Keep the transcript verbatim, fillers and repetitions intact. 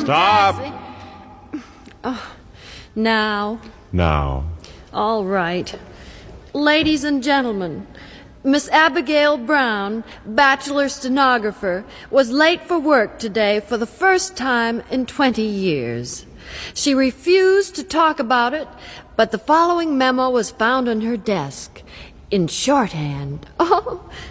Stop. taxi. Oh, now. Now. All right. Ladies and gentlemen, Miss Abigail Brown, bachelor stenographer, was late for work today for the first time in twenty years. She refused to talk about it, but the following memo was found on her desk in shorthand. Oh,